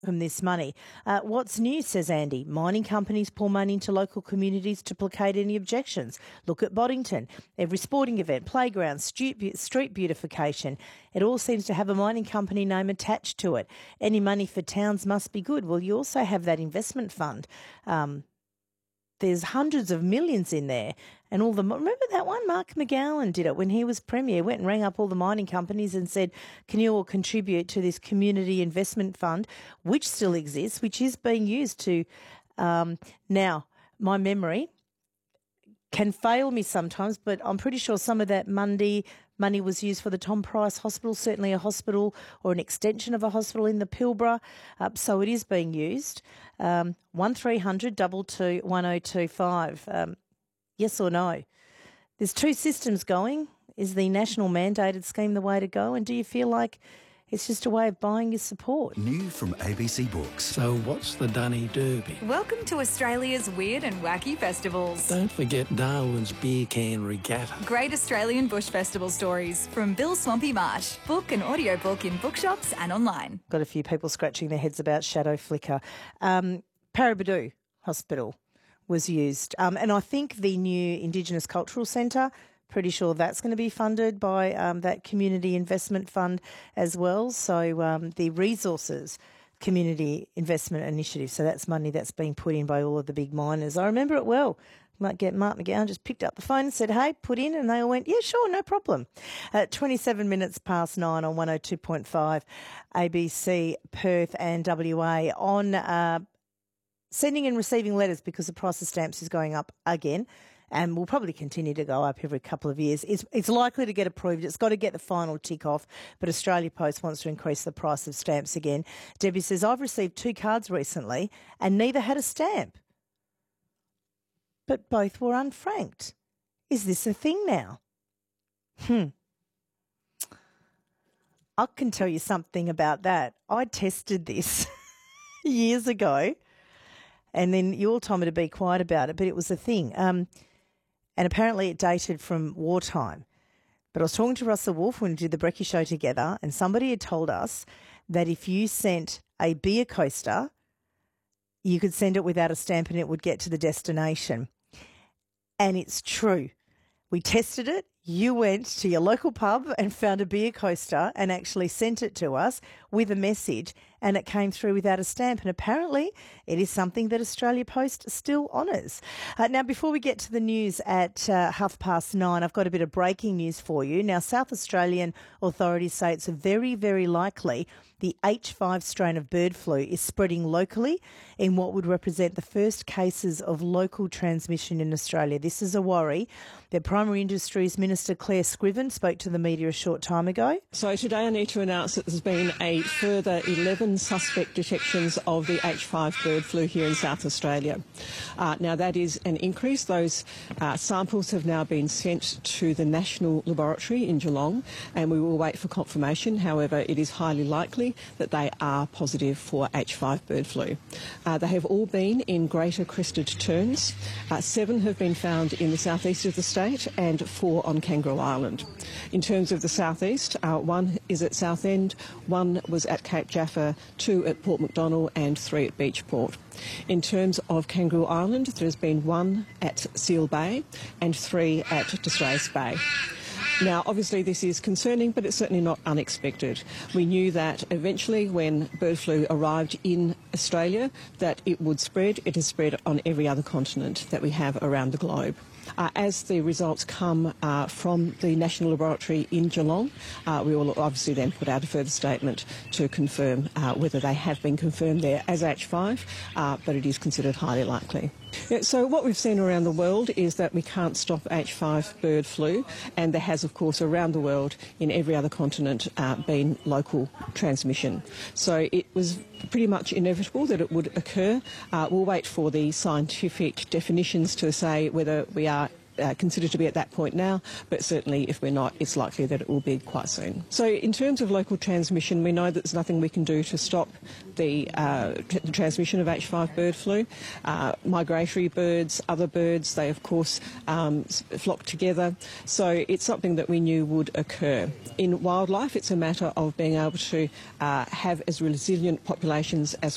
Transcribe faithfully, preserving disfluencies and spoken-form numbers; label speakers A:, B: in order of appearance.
A: from this money. Uh, what's new, says Andy? Mining companies pour money into local communities to placate any objections. Look at Boddington. Every sporting event, playground, street, street beautification, it all seems to have a mining company name attached to it. Any money for towns must be good. Well, you also have that investment fund. Um, there's hundreds of millions in there. And all the, remember that one? Mark McGowan did it when he was Premier, went and rang up all the mining companies and said, can you all contribute to this community investment fund, which still exists, which is being used to, um, now, my memory can fail me sometimes, but I'm pretty sure some of that Monday money was used for the Tom Price Hospital, certainly a hospital or an extension of a hospital in the Pilbara. Uh, so it is being used. Um, one three hundred two two one oh two five. Um, yes or no? There's two systems going. Is the national mandated scheme the way to go? And do you feel like it's just a way of buying your support?
B: New from A B C Books.
C: So what's the Dunny Derby?
D: Welcome to Australia's weird and wacky festivals.
C: Don't forget Darwin's Beer Can Regatta.
D: Great Australian Bush Festival stories from Bill Swampy Marsh. Book an audiobook in bookshops and online.
A: Got a few people scratching their heads about Shadow Flicker. Um, Paraburdoo Hospital was used. Um, and I think the new Indigenous Cultural Centre, pretty sure that's going to be funded by um, that Community Investment Fund as well. So um, the Resources Community Investment Initiative. So that's money that's being put in by all of the big miners. I remember it well. Might get Mark McGowan just picked up the phone and said, hey, put in, and they all went, yeah, sure, no problem. At twenty-seven minutes past nine on one oh two point five A B C Perth and W A on uh, sending and receiving letters because the price of stamps is going up again and will probably continue to go up every couple of years. It's, it's likely to get approved. It's got to get the final tick off, but Australia Post wants to increase the price of stamps again. Debbie says, I've received two cards recently and neither had a stamp, but both were unfranked. Is this a thing now? Hmm. I can tell you something about that. I tested this years ago, and then you all told me to be quiet about it, but it was a thing. Um, and apparently it dated from wartime. But I was talking to Russell Wolf when we did the Brekkie Show together, and somebody had told us that if you sent a beer coaster, you could send it without a stamp and it would get to the destination. And it's true. We tested it. You went to your local pub and found a beer coaster and actually sent it to us with a message, and it came through without a stamp. And apparently it is something that Australia Post still honours. Uh, now, before we get to the news at uh, half past nine, I've got a bit of breaking news for you. Now, South Australian authorities say it's very, very likely the H five strain of bird flu is spreading locally in what would represent the first cases of local transmission in Australia. This is a worry. The Primary Industries Minister Claire Scriven spoke to the media a short time ago.
E: So today I need to announce that there's been a further eleven suspect detections of the H five bird flu here in South Australia. Uh, now that is an increase. Those uh, samples have now been sent to the National Laboratory in Geelong, and we will wait for confirmation. However, it is highly likely that they are positive for H five bird flu. Uh, they have all been in greater crested terns. Uh, seven have been found in the southeast of the state and four on Kangaroo Island. In terms of the southeast, uh, one is at Southend, one was at Cape Jaffa, two at Port Macdonnell and three at Beachport. In terms of Kangaroo Island, there's been one at Seal Bay and three at Disgrace Bay. Now, obviously this is concerning, but it's certainly not unexpected. We knew that eventually when bird flu arrived in Australia that it would spread. It has spread on every other continent that we have around the globe. Uh, as the results come uh, from the National Laboratory in Geelong, uh, we will obviously then put out a further statement to confirm uh, whether they have been confirmed there as H five, uh, but it is considered highly likely. Yeah, so what we've seen around the world is that we can't stop H five bird flu, and there has, of course, around the world in every other continent uh, been local transmission. So it was pretty much inevitable that it would occur. Uh, we'll wait for the scientific definitions to say whether we are Uh, considered to be at that point now, but certainly if we're not, it's likely that it will be quite soon. So in terms of local transmission, we know that there's nothing we can do to stop the, uh, t- the transmission of H five bird flu. Uh, migratory birds, other birds, they of course um, flock together, so it's something that we knew would occur. In wildlife, it's a matter of being able to uh, have as resilient populations as